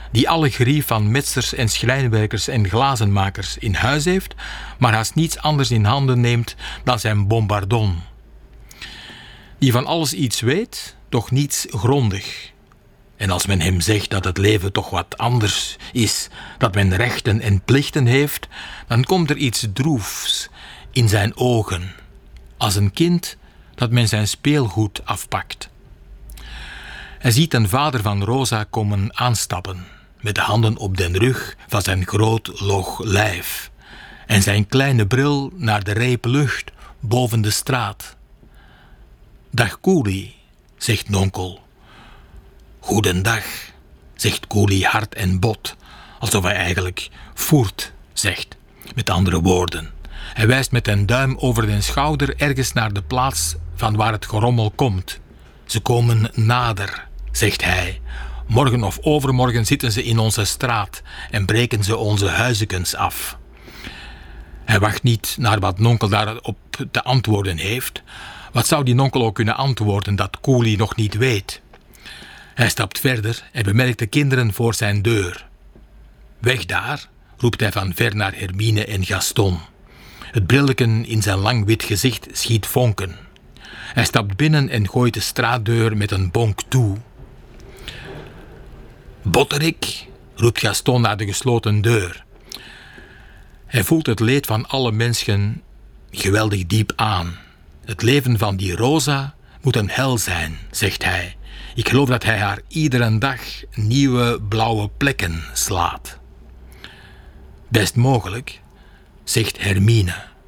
die alle grief van metsers en schrijnwerkers en glazenmakers in huis heeft, maar haast niets anders in handen neemt dan zijn bombardon. Die van alles iets weet, doch niets grondig. En als men hem zegt dat het leven toch wat anders is, dat men rechten en plichten heeft, dan komt er iets droefs in zijn ogen, als een kind dat men zijn speelgoed afpakt. Hij ziet een vader van Rosa komen aanstappen, met de handen op den rug van zijn groot log lijf en zijn kleine bril naar de reep lucht boven de straat. Dag Koelie, zegt nonkel. Goedendag, zegt Koelie hard en bot, alsof hij eigenlijk voert zegt, met andere woorden. Hij wijst met een duim over den schouder ergens naar de plaats van waar het gerommel komt. Ze komen nader, zegt hij. Morgen of overmorgen zitten ze in onze straat en breken ze onze huizekens af. Hij wacht niet naar wat nonkel daarop te antwoorden heeft. Wat zou die nonkel ook kunnen antwoorden dat Koelie nog niet weet? Hij stapt verder en bemerkt de kinderen voor zijn deur. Weg daar, roept hij van ver naar Hermine en Gaston. Het brilleken in zijn lang wit gezicht schiet vonken. Hij stapt binnen en gooit de straatdeur met een bonk toe. Botterik, roept Gaston naar de gesloten deur. Hij voelt het leed van alle mensen geweldig diep aan. Het leven van die Rosa moet een hel zijn, zegt hij. Ik geloof dat hij haar iedere dag nieuwe blauwe plekken slaat. Best mogelijk, zegt Hermine.